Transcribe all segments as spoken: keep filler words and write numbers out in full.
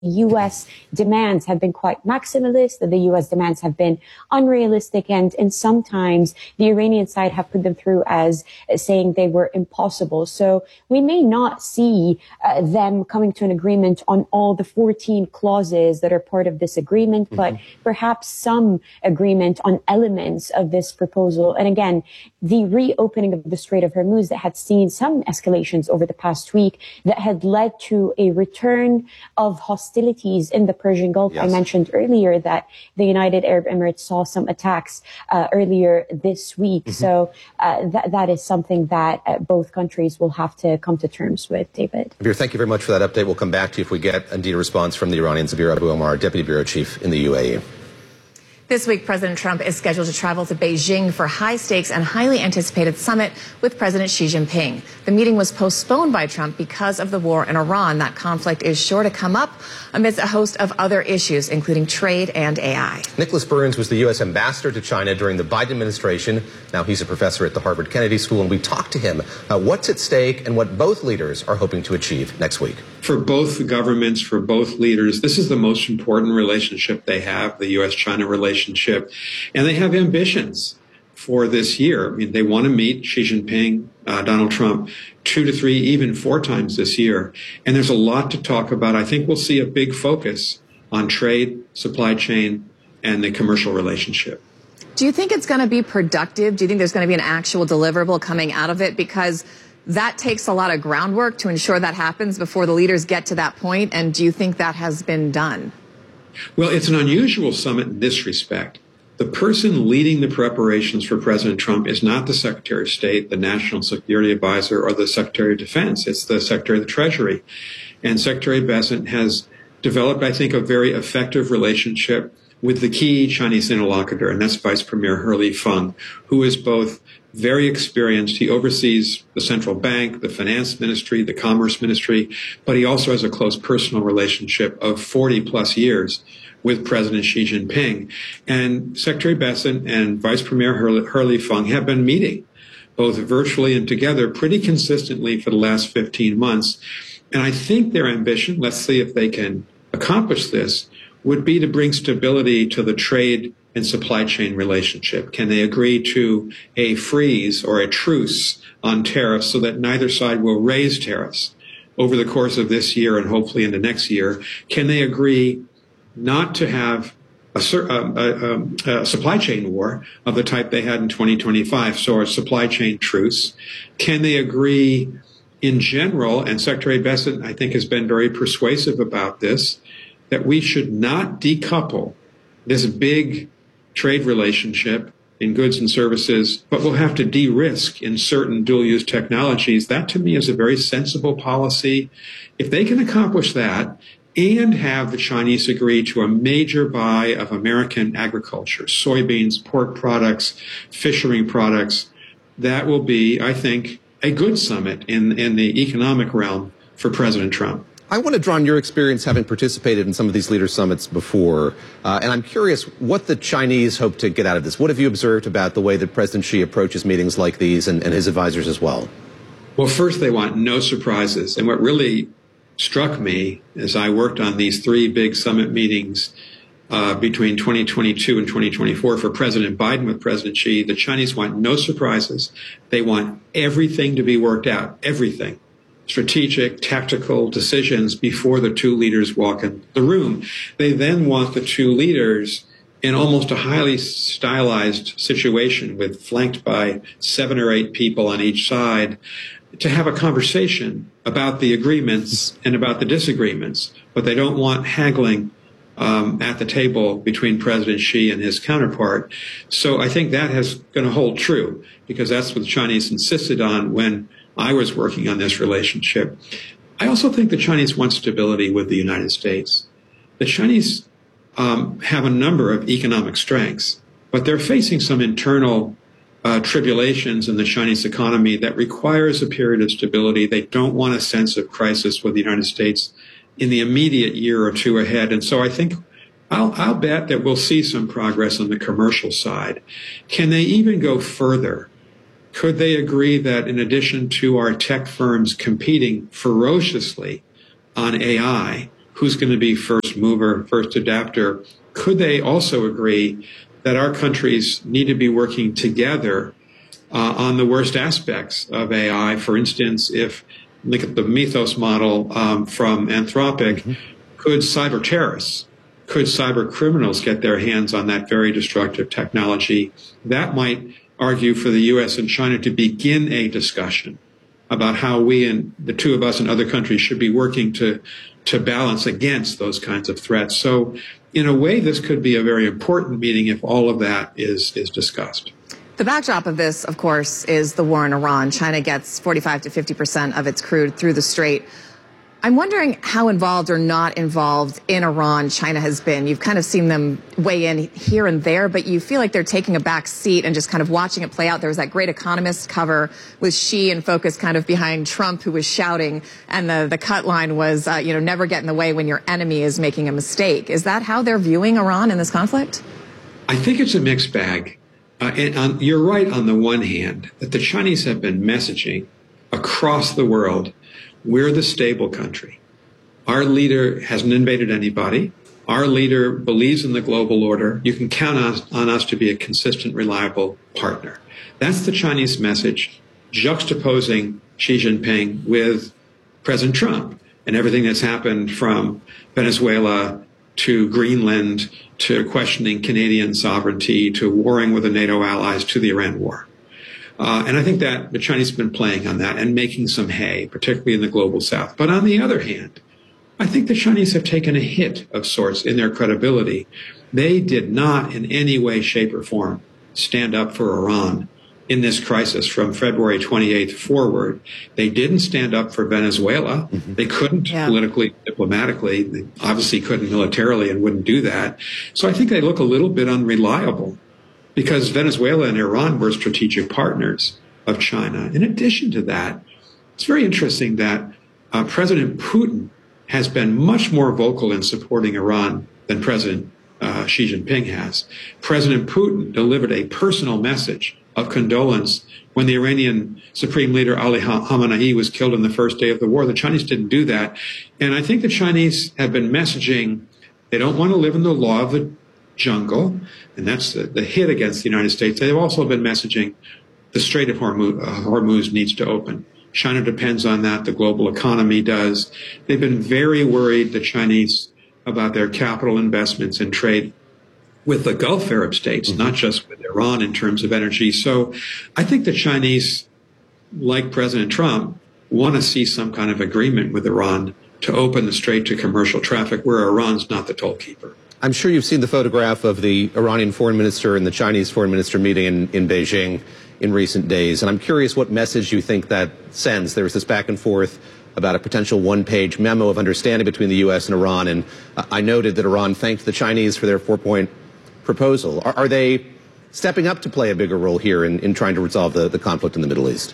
U S demands have been quite maximalist, that the U S demands have been unrealistic, and, and sometimes the Iranian side have put them through as uh, saying they were impossible. So we may not see uh, them coming to an agreement on all the fourteen clauses that are part of this agreement, mm-hmm. but perhaps some agreement on elements of this proposal. And again, the reopening of the Strait of Hormuz that had seen some escalations over the past week that had led to a return of hostility hostilities in the Persian Gulf. Yes. I mentioned earlier that the United Arab Emirates saw some attacks uh, earlier this week. Mm-hmm. So uh, that that is something that uh, both countries will have to come to terms with, David. Abir, thank you very much for that update. We'll come back to you if we get indeed a response from the Iranians. Abir Abu Omar, Deputy Bureau Chief in the U A E. This week, President Trump is scheduled to travel to Beijing for high-stakes and highly anticipated summit with President Xi Jinping. The meeting was postponed by Trump because of the war in Iran. That conflict is sure to come up amidst a host of other issues, including trade and A I. Nicholas Burns was the U S ambassador to China during the Biden administration. Now he's a professor at the Harvard Kennedy School, and we talked to him about what's at stake and what both leaders are hoping to achieve next week. For both the governments, for both leaders, this is the most important relationship they have, the U S China relationship. And they have ambitions for this year. I mean, they want to meet Xi Jinping, uh, Donald Trump, two to three, even four times this year. And there's a lot to talk about. I think we'll see a big focus on trade, supply chain, and the commercial relationship. Do you think it's going to be productive? Do you think there's going to be an actual deliverable coming out of it? Because that takes a lot of groundwork to ensure that happens before the leaders get to that point. And do you think that has been done? Well, it's an unusual summit in this respect. The person leading the preparations for President Trump is not the Secretary of State, the National Security Advisor, or the Secretary of Defense. It's the Secretary of the Treasury. And Secretary Bessent has developed, I think, a very effective relationship with the key Chinese interlocutor, and that's Vice Premier He Lifeng, who is both very experienced. He oversees the central bank, the finance ministry, the commerce ministry, but he also has a close personal relationship of forty plus years with President Xi Jinping. And Secretary Bessent and Vice Premier He Lifeng have been meeting both virtually and together pretty consistently for the last fifteen months. And I think their ambition, let's see if they can accomplish this, would be to bring stability to the trade and supply chain relationship. Can they agree to a freeze or a truce on tariffs so that neither side will raise tariffs over the course of this year and hopefully into next year? Can they agree not to have a, a, a, a supply chain war of the type they had in twenty twenty-five, so a supply chain truce? Can they agree in general, and Secretary Bessent, I think, has been very persuasive about this, that we should not decouple this big trade relationship in goods and services, but we'll have to de-risk in certain dual-use technologies. That, to me, is a very sensible policy. If they can accomplish that and have the Chinese agree to a major buy of American agriculture, soybeans, pork products, fishery products, that will be, I think, a good summit in, in the economic realm for President Trump. I want to draw on your experience having participated in some of these leader summits before, uh, and I'm curious what the Chinese hope to get out of this. What have you observed about the way that President Xi approaches meetings like these and, and his advisors as well? Well, first, they want no surprises. And what really struck me as I worked on these three big summit meetings uh, between twenty twenty-two and twenty twenty-four for President Biden with President Xi, the Chinese want no surprises. They want everything to be worked out, everything. Strategic, tactical decisions before the two leaders walk in the room. They then want the two leaders in almost a highly stylized situation with flanked by seven or eight people on each side to have a conversation about the agreements and about the disagreements. But they don't want haggling um, at the table between President Xi and his counterpart. So I think that is going to hold true because that's what the Chinese insisted on when I was working on this relationship. I also think the Chinese want stability with the United States. The Chinese um, have a number of economic strengths, but they're facing some internal uh, tribulations in the Chinese economy that requires a period of stability. They don't want a sense of crisis with the United States in the immediate year or two ahead. And so I think I'll, I'll bet that we'll see some progress on the commercial side. Can they even go further? Could they agree that in addition to our tech firms competing ferociously on A I, who's going to be first mover, first adapter? Could they also agree that our countries need to be working together uh, on the worst aspects of A I? For instance, if look at the Mythos model um, from Anthropic, mm-hmm. could cyber terrorists, could cyber criminals get their hands on that very destructive technology? That might argue for the U S and China to begin a discussion about how we and the two of us and other countries should be working to to balance against those kinds of threats. So in a way, this could be a very important meeting if all of that is is discussed. The backdrop of this, of course, is the war in Iran. China gets forty-five to fifty percent of its crude through the Strait. I'm wondering how involved or not involved in Iran China has been. You've kind of seen them weigh in here and there, but you feel like they're taking a back seat and just kind of watching it play out. There was that great Economist cover with Xi in focus kind of behind Trump, who was shouting, and the, the cut line was, uh, you know, never get in the way when your enemy is making a mistake. Is that how they're viewing Iran in this conflict? I think it's a mixed bag. Uh, and on, you're right on the one hand that the Chinese have been messaging across the world, we're the stable country. Our leader hasn't invaded anybody. Our leader believes in the global order. You can count on, on us to be a consistent, reliable partner. That's the Chinese message, juxtaposing Xi Jinping with President Trump and everything that's happened from Venezuela to Greenland to questioning Canadian sovereignty to warring with the NATO allies to the Iran war. Uh, and I think that the Chinese have been playing on that and making some hay, particularly in the global south. But on the other hand, I think the Chinese have taken a hit of sorts in their credibility. They did not in any way, shape, or form stand up for Iran in this crisis from February twenty-eighth forward. They didn't stand up for Venezuela. Mm-hmm. They couldn't yeah. politically, diplomatically. They obviously couldn't militarily and wouldn't do that. So I think they look a little bit unreliable, because Venezuela and Iran were strategic partners of China. In addition to that, it's very interesting that uh, President Putin has been much more vocal in supporting Iran than President uh, Xi Jinping has. President Putin delivered a personal message of condolence when the Iranian Supreme Leader Ali Khamenei was killed on the first day of the war. The Chinese didn't do that. And I think the Chinese have been messaging they don't want to live in the law of the jungle, and that's the, the hit against the United States. They've also been messaging the Strait of Hormuz, uh, Hormuz needs to open. China depends on that. The global economy does. They've been very worried, the Chinese, about their capital investments and trade with the Gulf Arab states, mm-hmm. not just with Iran in terms of energy. So I think the Chinese, like President Trump, want to see some kind of agreement with Iran to open the strait to commercial traffic where Iran's not the tollkeeper. I'm sure you've seen the photograph of the Iranian foreign minister and the Chinese foreign minister meeting in, in Beijing in recent days. And I'm curious what message you think that sends. There was this back and forth about a potential one-page memo of understanding between the U S and Iran. And uh, I noted that Iran thanked the Chinese for their four-point proposal. Are, are they stepping up to play a bigger role here in, in trying to resolve the, the conflict in the Middle East?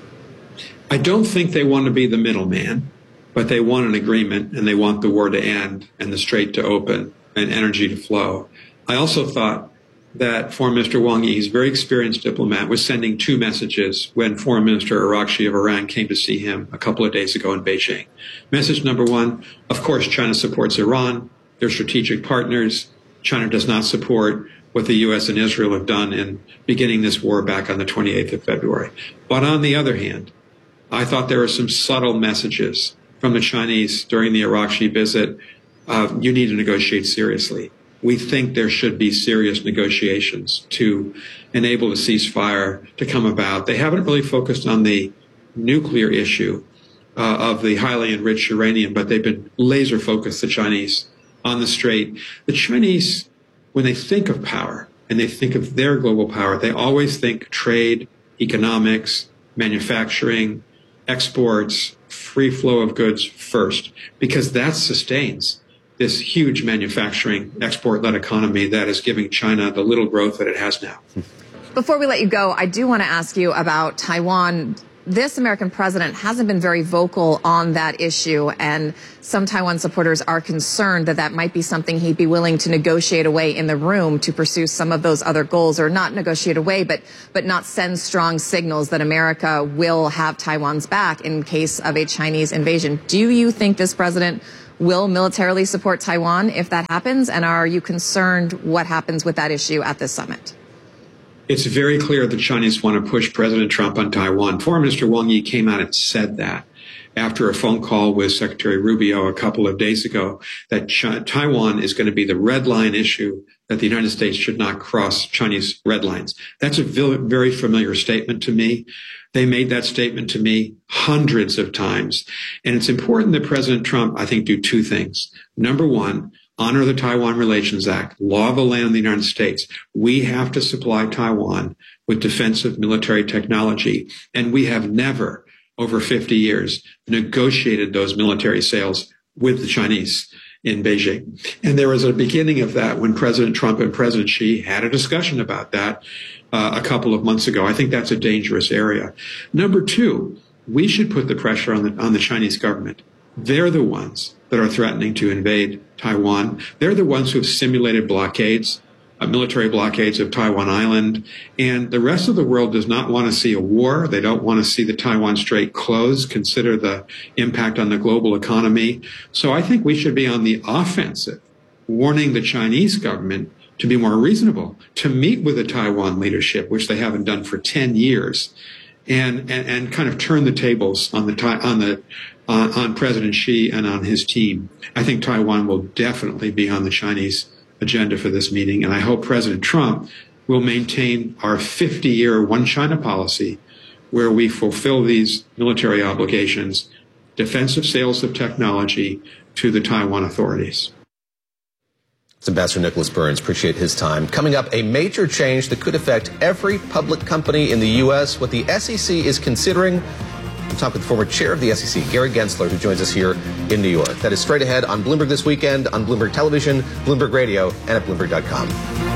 I don't think they want to be the middleman, but they want an agreement and they want the war to end and the strait to open and energy to flow. I also thought that Foreign Minister Wang Yi, he's a very experienced diplomat, was sending two messages when Foreign Minister Araghchi of Iran came to see him a couple of days ago in Beijing. Message number one, of course, China supports Iran. They're strategic partners. China does not support what the U S and Israel have done in beginning this war back on the twenty-eighth of February. But on the other hand, I thought there were some subtle messages from the Chinese during the Araghchi visit. Uh, you need to negotiate seriously. We think there should be serious negotiations to enable a ceasefire to come about. They haven't really focused on the nuclear issue uh, of the highly enriched uranium, but they've been laser focused, the Chinese, on the strait. The Chinese, when they think of power and they think of their global power, they always think trade, economics, manufacturing, exports, free flow of goods first, because that sustains this huge manufacturing export-led economy that is giving China the little growth that it has now. Before we let you go, I do want to ask you about Taiwan. This American president hasn't been very vocal on that issue, and some Taiwan supporters are concerned that that might be something he'd be willing to negotiate away in the room to pursue some of those other goals, or not negotiate away, but but not send strong signals that America will have Taiwan's back in case of a Chinese invasion. Do you think this president will militarily support Taiwan if that happens? And are you concerned what happens with that issue at this summit? It's very clear the Chinese want to push President Trump on Taiwan. Foreign Minister Wang Yi came out and said that after a phone call with Secretary Rubio a couple of days ago, that Ch- Taiwan is going to be the red line issue, that the United States should not cross Chinese red lines. That's a very familiar statement to me. They made that statement to me hundreds of times. And it's important that President Trump, I think, do two things. Number one, honor the Taiwan Relations Act, law of the land of the United States. We have to supply Taiwan with defensive military technology. And we have never, over fifty years, negotiated those military sales with the Chinese in Beijing. And there was a beginning of that when President Trump and President Xi had a discussion about that uh, a couple of months ago. I think that's a dangerous area. Number two, we should put the pressure on the, on the Chinese government. They're the ones that are threatening to invade Taiwan. They're the ones who have simulated blockades, uh, military blockades of Taiwan Island. And the rest of the world does not want to see a war. They don't want to see the Taiwan Strait closed, consider the impact on the global economy. So I think we should be on the offensive, warning the Chinese government to be more reasonable, to meet with the Taiwan leadership, which they haven't done for ten years, and, and, and kind of turn the tables on the, on the, on, on President Xi and on his team. I think Taiwan will definitely be on the Chinese agenda for this meeting, and I hope President Trump will maintain our fifty-year one China policy, where we fulfill these military obligations, defensive sales of technology to the Taiwan authorities. It's Ambassador Nicholas Burns. Appreciate his time. Coming up, a major change that could affect every public company in the U S, what the S E C is considering. We'll talk with the former chair of the S E C, Gary Gensler, who joins us here in New York. That is straight ahead on Bloomberg This Weekend, on Bloomberg Television, Bloomberg Radio, and at Bloomberg dot com.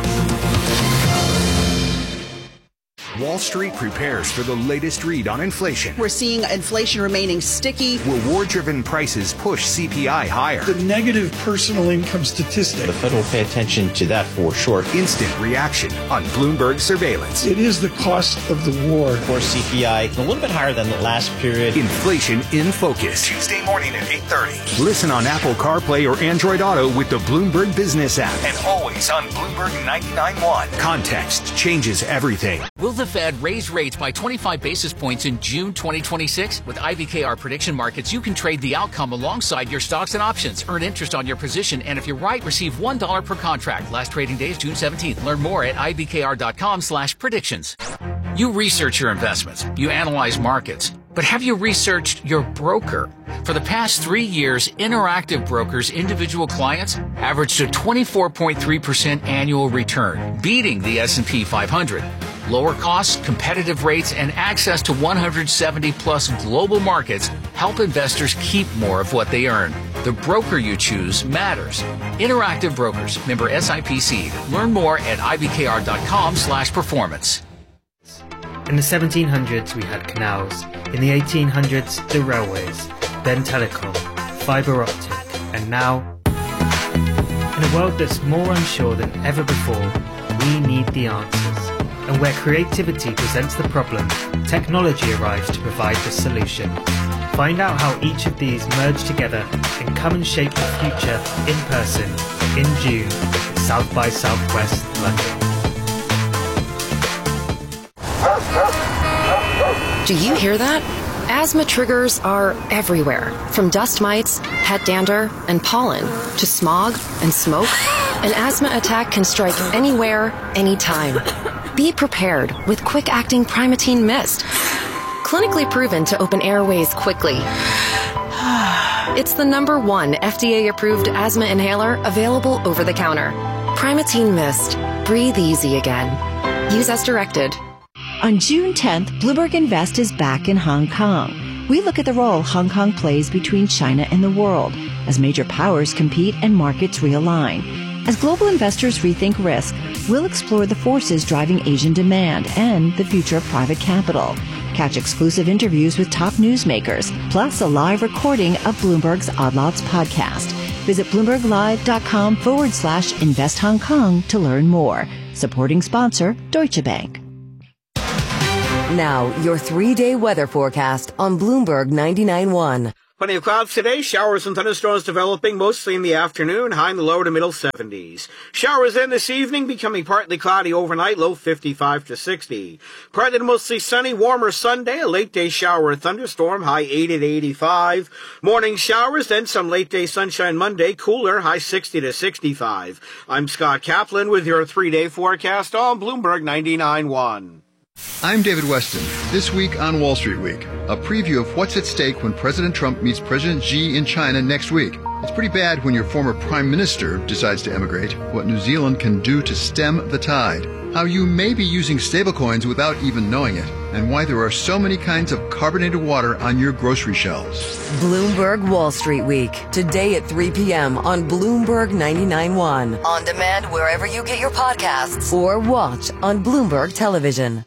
Wall Street prepares for the latest read on inflation. We're seeing inflation remaining sticky. Reward-driven prices push C P I higher. The negative personal income statistic. The Fed will pay attention to that for sure. Instant reaction on Bloomberg Surveillance. It is the cost of the war. For C P I, a little bit higher than the last period. Inflation in Focus. Tuesday morning at eight thirty. Listen on Apple CarPlay or Android Auto with the Bloomberg Business app. And always on Bloomberg ninety-nine point one. Context changes everything. Will the Fed raise rates by twenty-five basis points in June twenty twenty-six? With I B K R Prediction Markets, you can trade the outcome alongside your stocks and options. Earn interest on your position, and if you're right, receive one dollar per contract. Last trading day is June seventeenth. Learn more at I B K R dot com slash predictions. You research your investments. You analyze markets. But have you researched your broker? For the past three years, Interactive Brokers' individual clients averaged a twenty-four point three percent annual return, beating the S and P five hundred. Lower costs, competitive rates, and access to one hundred seventy plus global markets help investors keep more of what they earn. The broker you choose matters. Interactive Brokers, member S I P C. Learn more at I B K R dot com slash performance. In the seventeen hundreds, we had canals. In the eighteen hundreds, the railways. Then telecom, fibre optic, and now, in a world that's more unsure than ever before, we need the answers. And where creativity presents the problem, technology arrives to provide the solution. Find out how each of these merge together and come and shape the future in person in June at South by Southwest London. Do you hear that? Asthma triggers are everywhere, from dust mites, pet dander, and pollen, to smog and smoke. An asthma attack can strike anywhere, anytime. Be prepared with quick-acting Primatene Mist. Clinically proven to open airways quickly. It's the number one F D A-approved asthma inhaler available over the counter. Primatene Mist. Breathe easy again. Use as directed. On June tenth, Bloomberg Invest is back in Hong Kong. We look at the role Hong Kong plays between China and the world as major powers compete and markets realign. As global investors rethink risk, we'll explore the forces driving Asian demand and the future of private capital. Catch exclusive interviews with top newsmakers, plus a live recording of Bloomberg's Odd Lots podcast. Visit BloombergLive.com forward slash Invest Hong Kong to learn more. Supporting sponsor, Deutsche Bank. Now, your three-day weather forecast on Bloomberg ninety-nine point one. Plenty of clouds today. Showers and thunderstorms developing mostly in the afternoon, high in the lower to middle seventies. Showers in this evening, becoming partly cloudy overnight, low fifty-five to sixty. Partly to mostly sunny, warmer Sunday, a late day shower and thunderstorm, high eighty to eighty-five. Morning showers, then some late day sunshine Monday, cooler, high sixty to sixty-five. I'm Scott Kaplan with your three-day forecast on Bloomberg ninety-nine point one. I'm David Weston. This week on Wall Street Week, a preview of what's at stake when President Trump meets President Xi in China next week. It's pretty bad when your former prime minister decides to emigrate, what New Zealand can do to stem the tide, how you may be using stablecoins without even knowing it, and why there are so many kinds of carbonated water on your grocery shelves. Bloomberg Wall Street Week, today at three p.m. on Bloomberg ninety-nine point one. On demand wherever you get your podcasts, or watch on Bloomberg Television.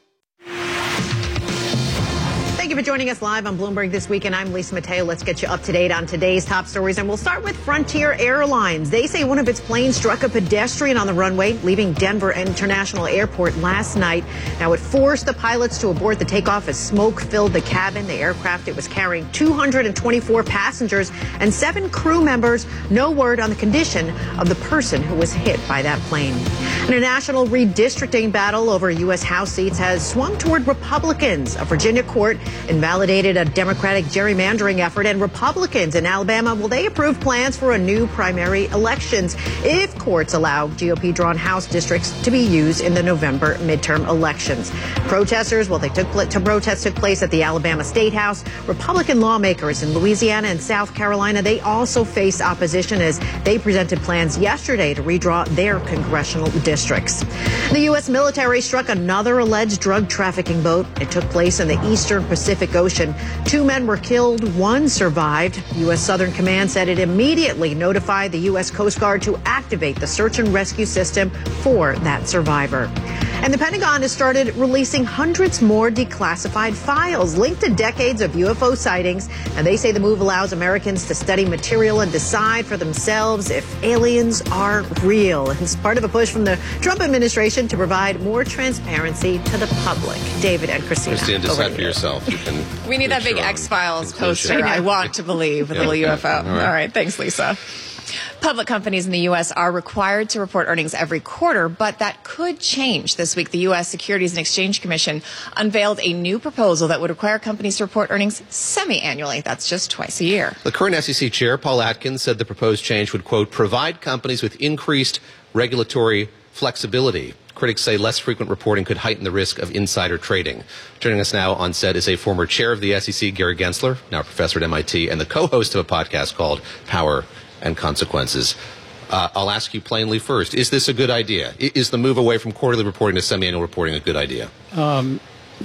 Thank you for joining us live on Bloomberg This Week, and I'm Lisa Mateo. Let's get you up to date on today's top stories, and we'll start with Frontier Airlines. They say one of its planes struck a pedestrian on the runway, leaving Denver International Airport last night. Now, it forced the pilots to abort the takeoff as smoke filled the cabin. The aircraft, it was carrying two hundred twenty-four passengers and seven crew members. No word on the condition of the person who was hit by that plane. And a national redistricting battle over U S House seats has swung toward Republicans. A Virginia court invalidated a Democratic gerrymandering effort, and Republicans in Alabama, well, they approved plans for a new primary elections if courts allow G O P-drawn House districts to be used in the November midterm elections. Protesters, well, they took to protests took place at the Alabama State House. Republican lawmakers in Louisiana and South Carolina, they also faced opposition as they presented plans yesterday to redraw their congressional districts. The U S military struck another alleged drug trafficking boat. It took place in the eastern Pacific Ocean. Two men were killed, one survived. U S Southern Command said it immediately notified the U S Coast Guard to activate the search and rescue system for that survivor. And the Pentagon has started releasing hundreds more declassified files linked to decades of U F O sightings. And they say the move allows Americans to study material and decide for themselves if aliens are real. It's part of a push from the Trump administration to provide more transparency to the public. David and Christina. Christina, decide for yourself. You can we need that big X-Files poster. I want to believe with a little U F O. All right. All right. Thanks, Lisa. Public companies in the U S are required to report earnings every quarter, but that could change. This week, the U S Securities and Exchange Commission unveiled a new proposal that would require companies to report earnings semi-annually. That's just twice a year. The current S E C chair, Paul Atkins, said the proposed change would, quote, provide companies with increased regulatory flexibility. Critics say less frequent reporting could heighten the risk of insider trading. Joining us now on set is a former chair of the S E C, Gary Gensler, now a professor at M I T, and the co-host of a podcast called Power and Consequences. Uh, I'll ask you plainly first, is this a good idea? Is the move away from quarterly reporting to semi-annual reporting a good idea? Um,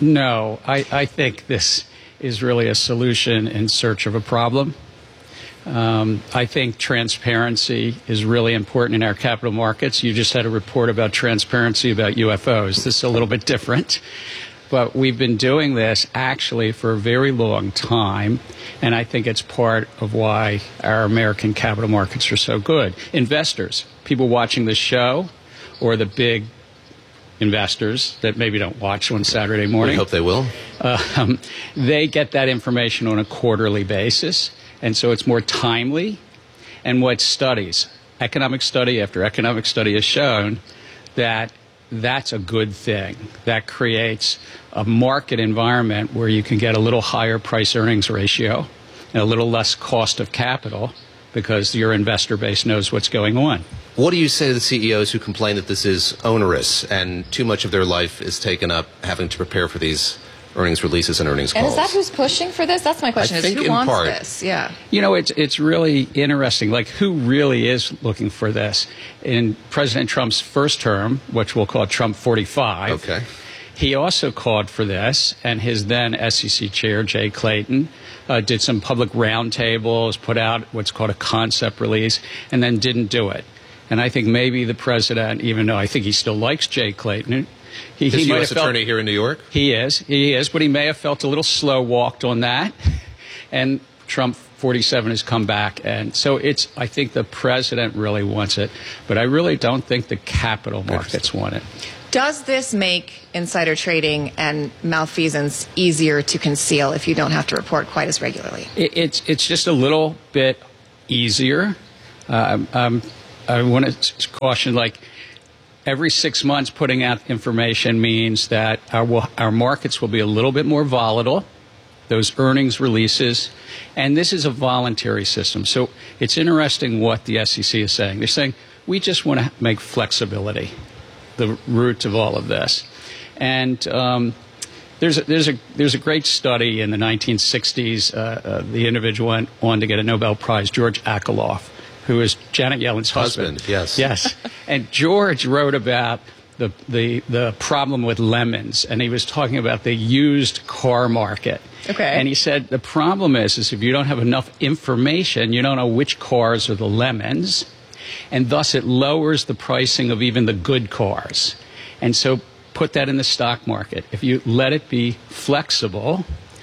no, I, I think this is really a solution in search of a problem. Um, I think transparency is really important in our capital markets. You just had a report about transparency about U F Os. This is a little bit different. But we've been doing this actually for a very long time, and I think it's part of why our American capital markets are so good. Investors, people watching the show, or the big investors that maybe don't watch on Saturday morning. We hope they will. Uh, um, they get that information on a quarterly basis, and so it's more timely. And what studies, economic study after economic study has shown that that's a good thing. That creates a market environment where you can get a little higher price earnings ratio and a little less cost of capital because your investor base knows what's going on. What do you say to the C E Os who complain that this is onerous and too much of their life is taken up having to prepare for these earnings releases and earnings calls? And is that who's pushing for this? That's my question, I is think who in wants part. this? Yeah. You know, it's it's really interesting. Like, who really is looking for this? In President Trump's first term, which we'll call Trump forty-five, okay, he also called for this, and his then S E C chair, Jay Clayton, uh, did some public roundtables, put out what's called a concept release, and then didn't do it. And I think maybe the president, even though I think he still likes Jay Clayton, He, is he U S felt, attorney here in New York? He is. He is. But he may have felt a little slow walked on that. And Trump forty-seven has come back. And so it's, I think the president really wants it, but I really don't think the capital markets want it. Does this make insider trading and malfeasance easier to conceal if you don't have to report quite as regularly? It, it's, it's just a little bit easier. Uh, um, I want to caution, like, every six months putting out information means that our, our markets will be a little bit more volatile, those earnings releases, and this is a voluntary system. So it's interesting what the S E C is saying. They're saying, we just want to make flexibility the root of all of this. And um, there's, a, there's, a, there's a great study in the nineteen sixties. Uh, uh, the individual went on to get a Nobel Prize, George Akerlof, who is Janet Yellen's husband. Husband, yes. Yes. And George wrote about the, the, the problem with lemons, and he was talking about the used car market. Okay. And he said the problem is, is if you don't have enough information, you don't know which cars are the lemons, and thus it lowers the pricing of even the good cars. And so put that in the stock market. If you let it be flexible,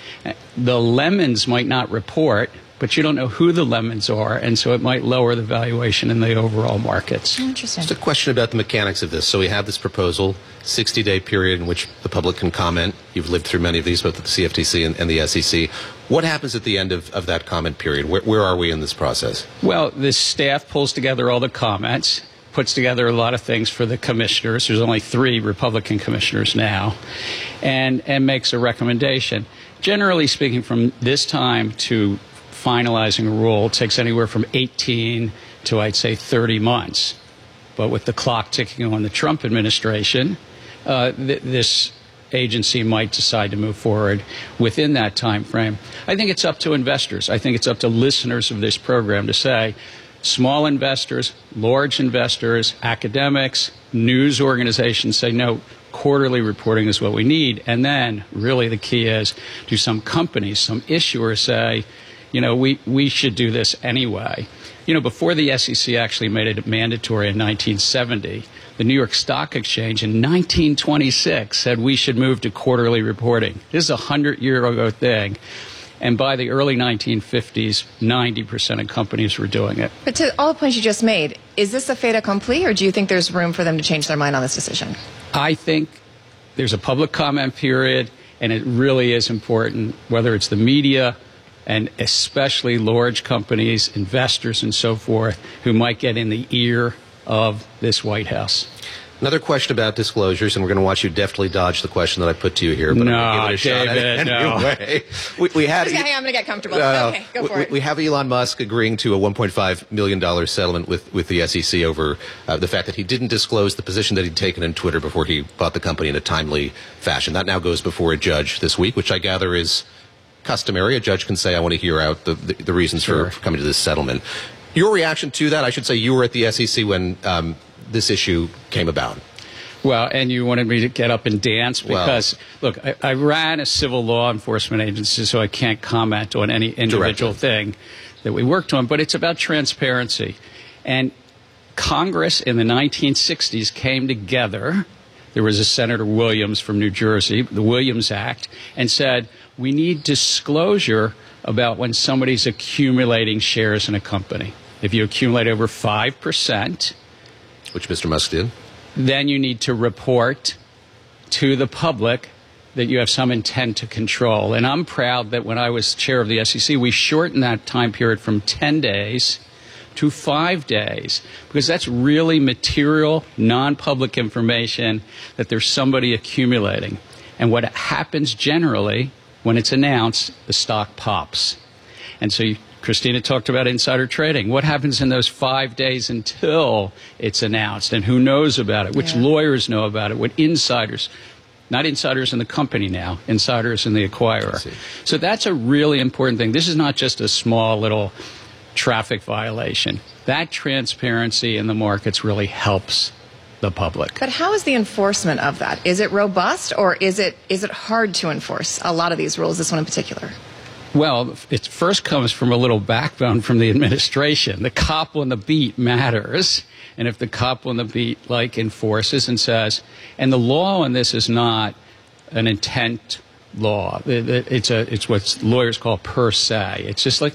the lemons might not report, but you don't know who the lemons are, and so it might lower the valuation in the overall markets. Interesting. Just a question about the mechanics of this. So we have this proposal, sixty-day period in which the public can comment. You've lived through many of these, both at the C F T C and, and the S E C. What happens at the end of, of that comment period? Where, where are we in this process? Well, the staff pulls together all the comments, puts together a lot of things for the commissioners. There's only three Republican commissioners now, and, and makes a recommendation. Generally speaking, from this time to finalizing a rule takes anywhere from eighteen to, I'd say, thirty months. But with the clock ticking on the Trump administration, uh, th this agency might decide to move forward within that time frame. I think it's up to investors. I think it's up to listeners of this program to say, small investors, large investors, academics, news organizations say, no, quarterly reporting is what we need. And then really the key is, do some companies, some issuers say, you know, we, we should do this anyway. You know, before the S E C actually made it mandatory in nineteen seventy, the New York Stock Exchange in nineteen twenty-six said we should move to quarterly reporting. This is a hundred-year-ago thing. And by the early nineteen fifties, ninety percent of companies were doing it. But to all the points you just made, is this a fait accompli, or do you think there's room for them to change their mind on this decision? I think there's a public comment period, and it really is important, whether it's the media, and especially large companies, investors, and so forth, who might get in the ear of this White House. Another question about disclosures, and we're going to watch you deftly dodge the question that I put to you here. But no, I'm going to give it a David, shot at it no. anyway. We, we had, Hang on, I'm going to get comfortable. Uh, okay, go for we, it. We have Elon Musk agreeing to a one point five million dollars settlement with, with the S E C over uh, the fact that he didn't disclose the position that he'd taken in Twitter before he bought the company in a timely fashion. That now goes before a judge this week, which I gather is customary. A judge can say, I want to hear out the, the, the reasons Sure. for coming to this settlement. Your reaction to that, I should say you were at the S E C when um, this issue came about. Well, and you wanted me to get up and dance because, well, look, I, I ran a civil law enforcement agency, so I can't comment on any individual directly. thing that we worked on, but it's about transparency. And Congress in the nineteen sixties came together. There was a Senator Williams from New Jersey, the Williams Act, and said, we need disclosure about when somebody's accumulating shares in a company. If you accumulate over five percent, which Mister Musk did, then you need to report to the public that you have some intent to control. And I'm proud that when I was chair of the S E C, we shortened that time period from ten days to five days, because that's really material, non-public information that there's somebody accumulating. And what happens generally, when it's announced, the stock pops. And so you, Christina talked about insider trading. What happens in those five days until it's announced? And who knows about it? Which Yeah. lawyers know about it? What insiders? Not insiders in the company now, insiders in the acquirer. So that's a really important thing. This is not just a small little traffic violation. That transparency in the markets really helps the public. But how is the enforcement of that? Is it robust, or is it is it hard to enforce a lot of these rules, this one in particular? Well, it first comes from a little backbone from the administration. The cop on the beat matters. And if the cop on the beat, like, enforces and says, and the law on this is not an intent law. It's a, it's what lawyers call per se. It's just like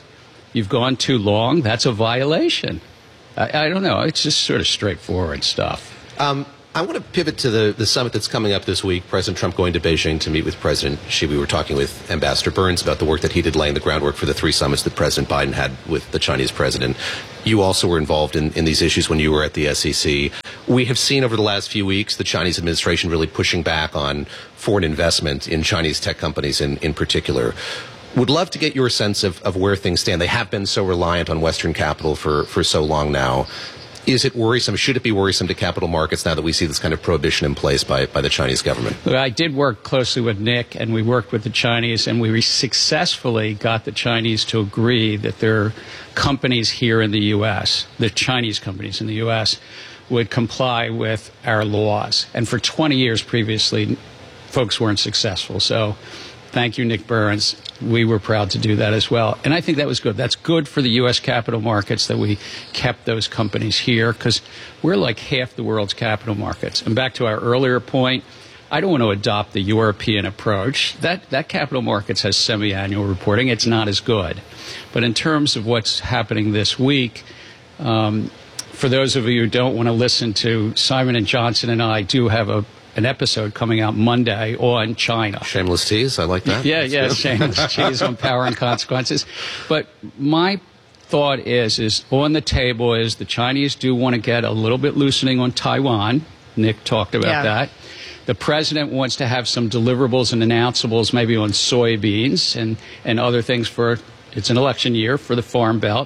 you've gone too long, that's a violation. I, I don't know. It's just sort of straightforward stuff. Um, I want to pivot to the, the summit that's coming up this week. President Trump going to Beijing to meet with President Xi. We were talking with Ambassador Burns about the work that he did laying the groundwork for the three summits that President Biden had with the Chinese president. You also were involved in, in these issues when you were at the S E C. We have seen over the last few weeks the Chinese administration really pushing back on foreign investment in Chinese tech companies in, in particular. Would love to get your sense of, of where things stand. They have been so reliant on Western capital for, for so long now. Is it worrisome? Should it be worrisome to capital markets now that we see this kind of prohibition in place by, by the Chinese government? I did work closely with Nick, and we worked with the Chinese, and we successfully got the Chinese to agree that their companies here in the U S, the Chinese companies in the U S, would comply with our laws. And for twenty years previously, folks weren't successful. So thank you, Nick Burns. We were proud to do that as well. And I think that was good. That's good for the U S capital markets that we kept those companies here, because we're like half the world's capital markets. And back to our earlier point, I don't want to adopt the European approach. That, that capital markets has semi-annual reporting. It's not as good. But in terms of what's happening this week, um, for those of you who don't want to listen to Simon and Johnson and I do have a an episode coming out Monday on China. Shameless tease. I like that. Yeah, That's yeah, good. shameless tease on power and consequences. But my thought is, is on the table is the Chinese do want to get a little bit loosening on Taiwan. Nick talked about Yeah. that. The president wants to have some deliverables and announceables maybe on soybeans and, and other things for, it's an election year, for the Farm Belt.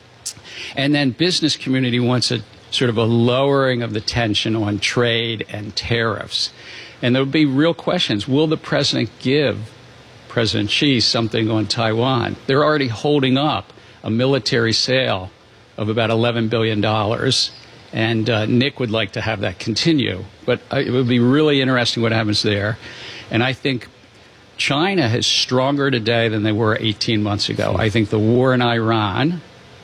And then business community wants a sort of a lowering of the tension on trade and tariffs. And there will be real questions. Will the president give President Xi something on Taiwan? They're already holding up a military sale of about eleven billion dollars. And uh, Nick would like to have that continue. But uh, it would be really interesting what happens there. And I think China is stronger today than they were eighteen months ago. I think the war in Iran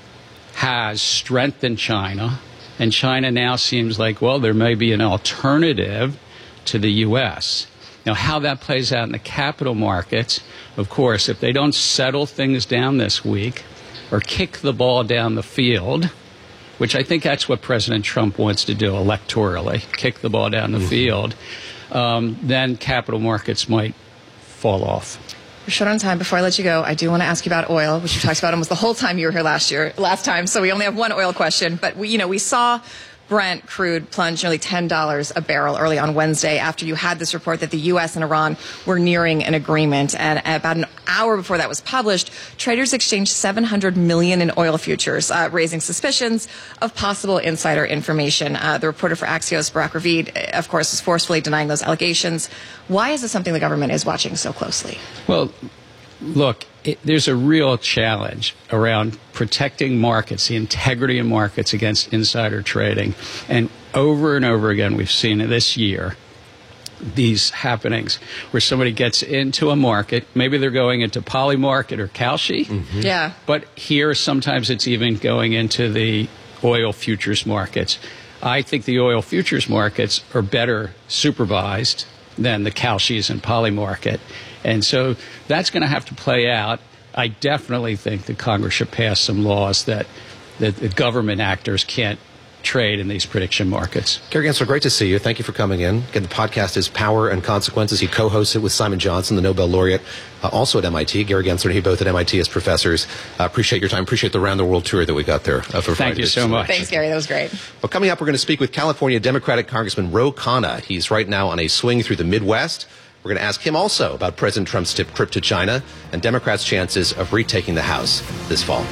has strengthened China. And China now seems like, well, there may be an alternative to the U S. Now, how that plays out in the capital markets, of course, if they don't settle things down this week or kick the ball down the field, which I think that's what President Trump wants to do electorally, kick the ball down the mm-hmm. field, um, then capital markets might fall off. We're short on time. Before I let you go, I do want to ask you about oil, which you talked about almost the whole time you were here last year, last time. So we only have one oil question. But we, you know, we saw Brent crude plunged nearly ten dollars a barrel early on Wednesday after you had this report that the U S and Iran were nearing an agreement. And about an hour before that was published, traders exchanged seven hundred million dollars in oil futures, uh, raising suspicions of possible insider information. Uh, the reporter for Axios, Barak Ravid, of course, was forcefully denying those allegations. Why is this something the government is watching so closely? Well, look, it, there's a real challenge around protecting markets, the integrity of markets against insider trading. And over and over again, we've seen this year these happenings where somebody gets into a market, maybe they're going into Polymarket or Kalshi. Mm-hmm. Yeah. But here, sometimes it's even going into the oil futures markets. I think the oil futures markets are better supervised than the Kalshis and Polymarket. And so that's going to have to play out. I definitely think that Congress should pass some laws that, that the government actors can't trade in these prediction markets. Gary Gensler, great to see you. Thank you for coming in. Again, the podcast is Power and Consequences. He co-hosts it with Simon Johnson, the Nobel laureate, uh, also at M I T. Gary Gensler and he both at M I T as professors. Uh, appreciate your time. Appreciate the round-the-world tour that we got there uh, for Friday. Thank you so much. Thanks, Gary. That was great. Well, coming up, we're going to speak with California Democratic Congressman Ro Khanna. He's right now on a swing through the Midwest. We're going to ask him also about President Trump's trip to China and Democrats' chances of retaking the House this fall.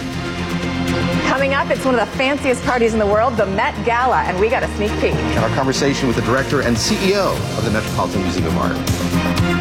Coming up, it's one of the fanciest parties in the world, the Met Gala, and we got a sneak peek. And our conversation with the director and C E O of the Metropolitan Museum of Art.